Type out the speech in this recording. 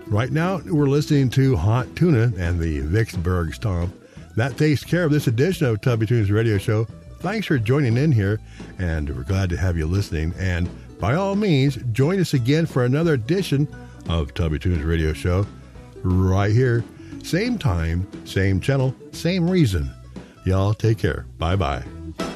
Right now, we're listening to Hot Tuna and the Vicksburg Stomp. That takes care of this edition of Tubby Tunes Radio Show. Thanks for joining in here, and we're glad to have you listening. And by all means, join us again for another edition of Tubby Tunes Radio Show right here. Same time, same channel, same reason. Y'all take care. Bye-bye.